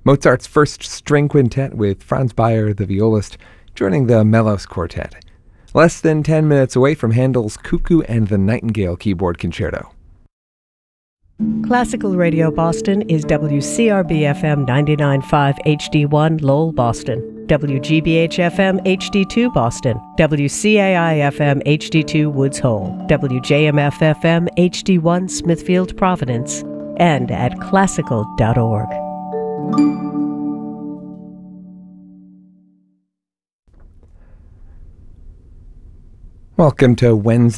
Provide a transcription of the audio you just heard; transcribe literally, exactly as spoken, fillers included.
Mozart's First String Quintet with Franz Bayer, the violist, joining the Melos Quartet. Less than ten minutes away from Handel's Cuckoo and the Nightingale Keyboard Concerto. Classical Radio Boston is W C R B F M ninety-nine point five H D one Lowell, Boston, W G B H F M H D two Boston, W C A I F M H D two Woods Hole, W J M F F M H D one Smithfield, Providence, and at classical dot org. Welcome to Wednesday.